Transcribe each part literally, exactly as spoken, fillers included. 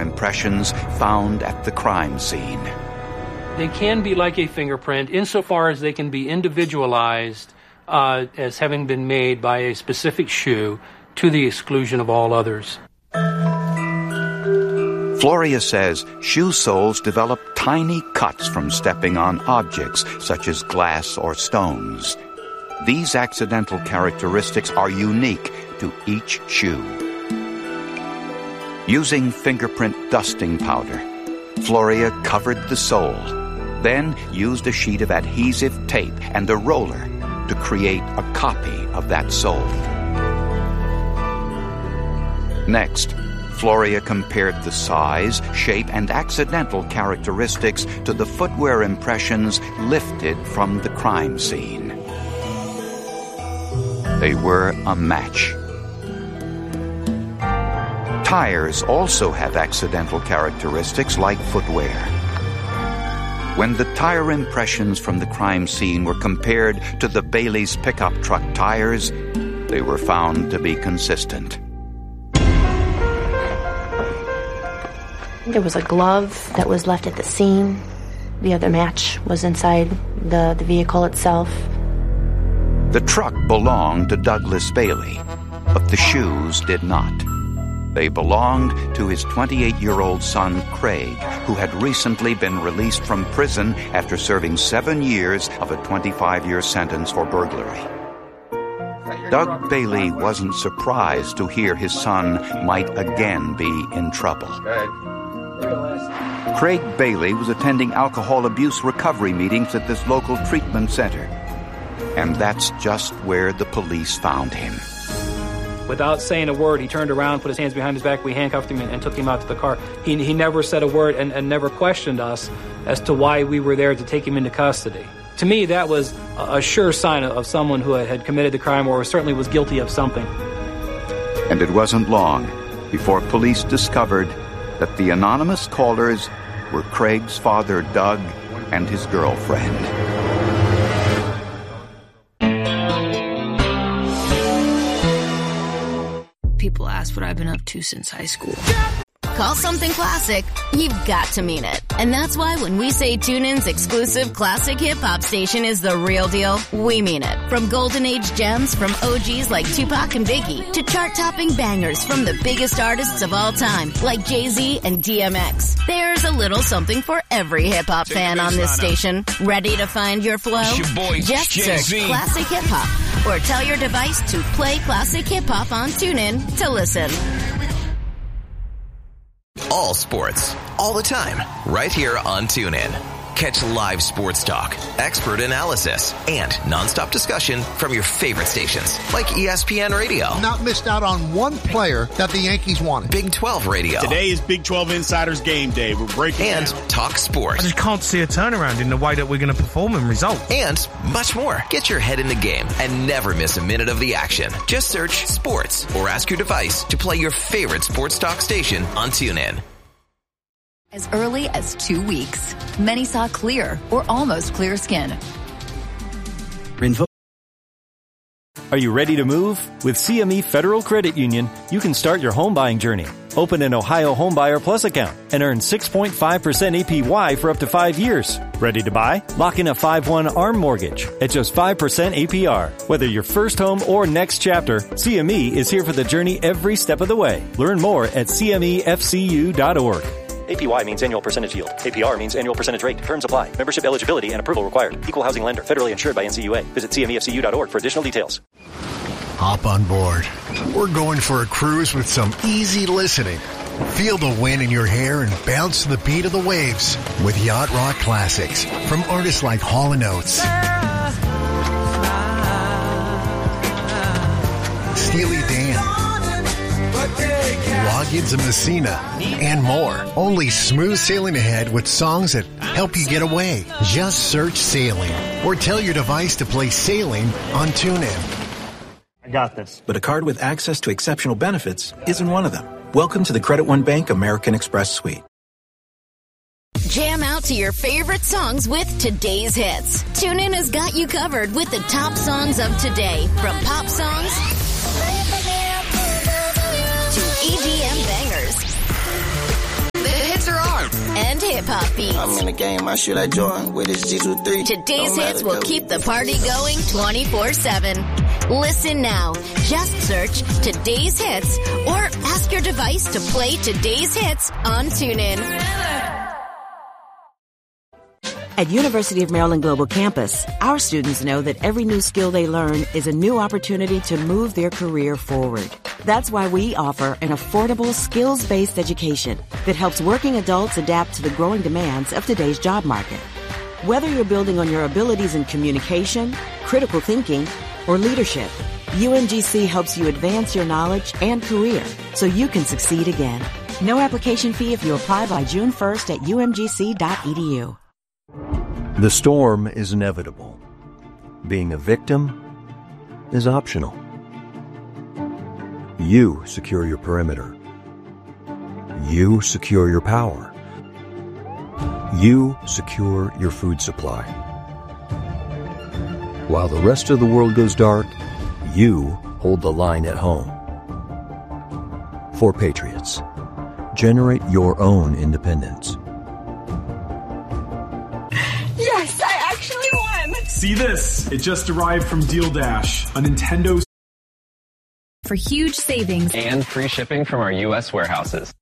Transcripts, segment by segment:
impressions found at the crime scene. They can be like a fingerprint insofar as they can be individualized uh, as having been made by a specific shoe to the exclusion of all others. Floria says shoe soles develop tiny cuts from stepping on objects such as glass or stones. These accidental characteristics are unique to each shoe. Using fingerprint dusting powder, Floria covered the sole, then used a sheet of adhesive tape and a roller to create a copy of that sole. Next, Floria compared the size, shape, and accidental characteristics to the footwear impressions lifted from the crime scene. They were a match. Tires also have accidental characteristics like footwear. When the tire impressions from the crime scene were compared to the Bailey's pickup truck tires, they were found to be consistent. There was a glove that was left at the scene. The other match was inside the, the vehicle itself. The truck belonged to Douglas Bailey, but the shoes did not. They belonged to his twenty-eight-year-old son, Craig, who had recently been released from prison after serving seven years of a twenty-five-year sentence for burglary. Doug Bailey wasn't surprised to hear his son might again be in trouble. Craig Bailey was attending alcohol abuse recovery meetings at this local treatment center. And that's just where the police found him. Without saying a word, he turned around, put his hands behind his back, we handcuffed him and, and took him out to the car. He, he never said a word and, and never questioned us as to why we were there to take him into custody. To me, that was a, a sure sign of, of someone who had, had committed the crime or certainly was guilty of something. And it wasn't long before police discovered that the anonymous callers were Craig's father, Doug, and his girlfriend. People ask what I've been up to since high school. Call something classic, you've got to mean it. And that's why when we say TuneIn's exclusive classic hip-hop station is the real deal, we mean it. From golden age gems from O Gs like Tupac and Biggie to chart-topping bangers from the biggest artists of all time like Jay-Z and D M X. There's a little something for every hip-hop fan on this station. Ready to find your flow? Your boy, Just Jay-Z. search Classic Hip Hop or tell your device to play Classic Hip Hop on TuneIn to listen. All sports, all the time, right here on TuneIn. Catch live sports talk, expert analysis, and nonstop discussion from your favorite stations, like E S P N Radio. Not missed out on one player that the Yankees wanted. Big twelve Radio. Today is Big twelve Insiders Game Day. We're breaking And down. Talk Sports. I just can't see a turnaround in the way that we're going to perform and result. And much more. Get your head in the game and never miss a minute of the action. Just search sports or ask your device to play your favorite sports talk station on TuneIn. As early as two weeks, many saw clear or almost clear skin. Are you ready to move? With C M E Federal Credit Union, you can start your home buying journey. Open an Ohio Homebuyer Plus account and earn six point five percent A P Y for up to five years. Ready to buy? Lock in a five one ARM mortgage at just five percent A P R. Whether your first home or next chapter, C M E is here for the journey every step of the way. Learn more at C M E F C U dot org. A P Y means annual percentage yield. A P R means annual percentage rate. Terms apply. Membership eligibility and approval required. Equal housing lender. Federally insured by N C U A. Visit C M E F C U dot org for additional details. Hop on board. We're going for a cruise with some easy listening. Feel the wind in your hair and bounce to the beat of the waves with Yacht Rock Classics from artists like Hall and Oates, Steely Dan, Loggins and Messina, and more. Only smooth sailing ahead with songs that help you get away. Just search Sailing or tell your device to play Sailing on TuneIn. I got this. But a card with access to exceptional benefits isn't one of them. Welcome to the Credit One Bank American Express Suite. Jam out to your favorite songs with today's hits. TuneIn has got you covered with the top songs of today, from pop songs to E D M bangers. hip-hop beats. I'm in the game, I shoot like Jordan with his G twenty-three. Today's hits will keep the party going twenty-four seven. Listen now. Just search Today's Hits or ask your device to play Today's Hits on TuneIn. At University of Maryland Global Campus, our students know that every new skill they learn is a new opportunity to move their career forward. That's why we offer an affordable, skills-based education that helps working adults adapt to the growing demands of today's job market. Whether you're building on your abilities in communication, critical thinking, or leadership, U M G C helps you advance your knowledge and career so you can succeed again. No application fee if you apply by June first at u m g c dot e d u. The storm is inevitable. Being a victim is optional. You secure your perimeter. You secure your power. You secure your food supply. While the rest of the world goes dark, you hold the line at home. For Patriots, generate your own independence. Yes, I actually won! See this? It just arrived from Deal Dash, a Nintendo. For huge savings and free shipping from our U S warehouses.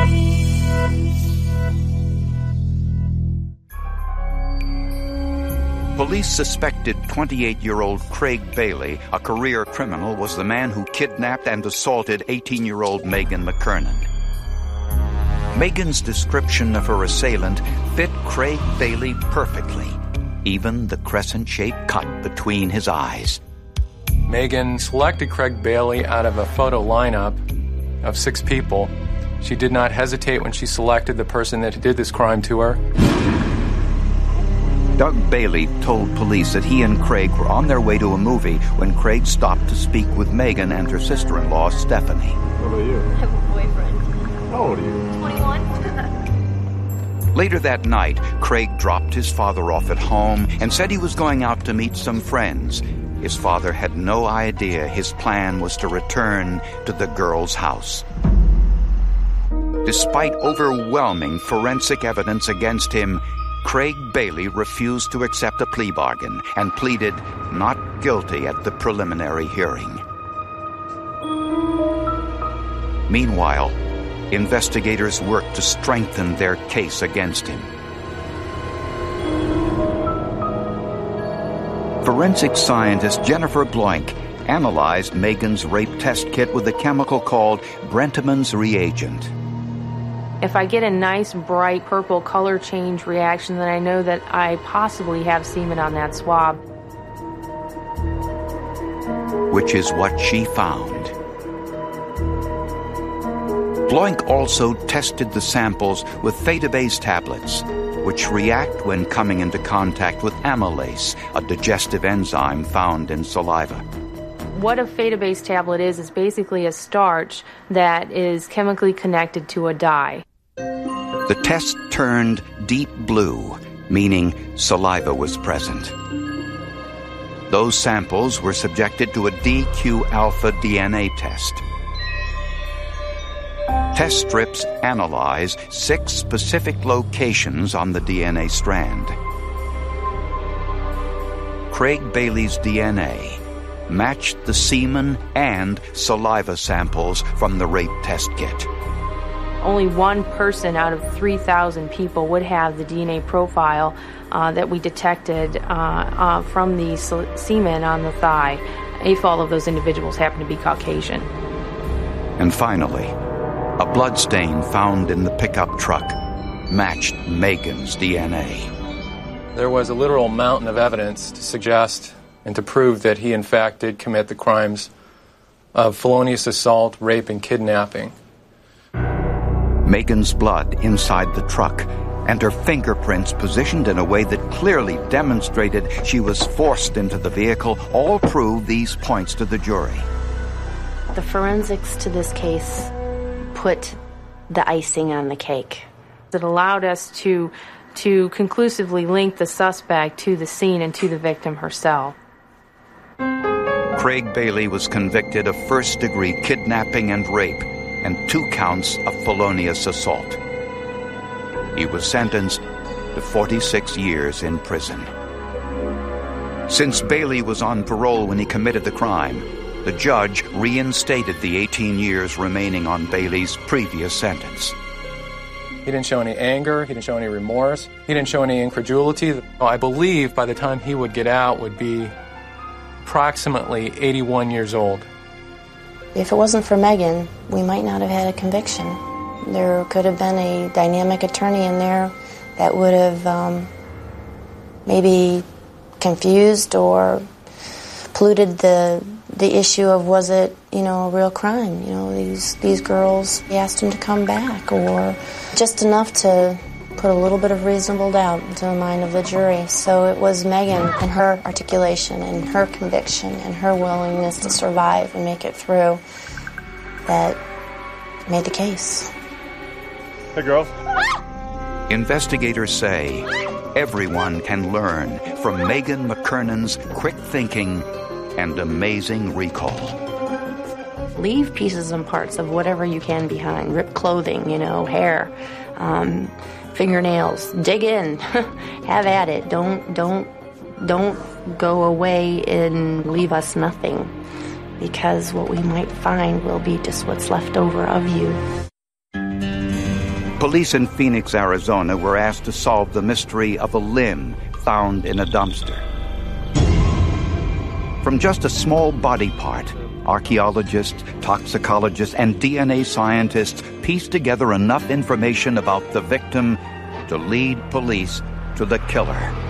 Police suspected twenty-eight-year-old Craig Bailey, a career criminal, was the man who kidnapped and assaulted eighteen-year-old Megan McKernan. Megan's description of her assailant fit Craig Bailey perfectly, even the crescent-shaped cut between his eyes. Megan selected Craig Bailey out of a photo lineup of six people. She did not hesitate when she selected the person that did this crime to her. Doug Bailey told police that he and Craig were on their way to a movie when Craig stopped to speak with Megan and her sister-in-law, Stephanie. What about you? I have a boyfriend. How old are you? twenty-one. Later that night, Craig dropped his father off at home and said he was going out to meet some friends. His father had no idea his plan was to return to the girl's house. Despite overwhelming forensic evidence against him, Craig Bailey refused to accept a plea bargain and pleaded not guilty at the preliminary hearing. Meanwhile, investigators worked to strengthen their case against him. Forensic scientist Jennifer Bloink analyzed Megan's rape test kit with a chemical called Brentman's reagent. If I get a nice, bright purple color change reaction, then I know that I possibly have semen on that swab. Which is what she found. Bloink also tested the samples with Theta-base tablets, which react when coming into contact with amylase, a digestive enzyme found in saliva. What a Theta-base tablet is, is basically a starch that is chemically connected to a dye. The test turned deep blue, meaning saliva was present. Those samples were subjected to a D Q alpha D N A test. Test strips analyze six specific locations on the D N A strand. Craig Bailey's D N A matched the semen and saliva samples from the rape test kit. Only one person out of three thousand people would have the D N A profile uh, that we detected uh, uh, from the semen on the thigh, if all of those individuals happen to be Caucasian. And finally, a bloodstain found in the pickup truck matched Megan's D N A. There was a literal mountain of evidence to suggest and to prove that he in fact did commit the crimes of felonious assault, rape, and kidnapping. Megan's blood inside the truck and her fingerprints positioned in a way that clearly demonstrated she was forced into the vehicle all prove these points to the jury. The forensics to this case put the icing on the cake. It allowed us to, to conclusively link the suspect to the scene and to the victim herself. Craig Bailey was convicted of first-degree kidnapping and rape and two counts of felonious assault. He was sentenced to forty-six years in prison. Since Bailey was on parole when he committed the crime, the judge reinstated the eighteen years remaining on Bailey's previous sentence. He didn't show any anger. He didn't show any remorse. He didn't show any incredulity. I believe by the time he would get out would be approximately eighty-one years old. If it wasn't for Megan, we might not have had a conviction. There could have been a dynamic attorney in there that would have um, maybe confused or polluted the the issue of, was it, you know, a real crime? You know, these these girls, they asked him to come back, or just enough to put a little bit of reasonable doubt into the mind of the jury. So it was Megan and her articulation and her conviction and her willingness to survive and make it through that made the case. Hey, girls. Investigators say everyone can learn from Megan McKernan's quick thinking and amazing recall. Leave pieces and parts of whatever you can behind. Ripped clothing, you know, hair, um, fingernails. Dig in. Have at it. Don't, don't, don't go away and leave us nothing, because what we might find will be just what's left over of you. Police in Phoenix, Arizona were asked to solve the mystery of a limb found in a dumpster. From just a small body part, archaeologists, toxicologists, and D N A scientists pieced together enough information about the victim to lead police to the killer.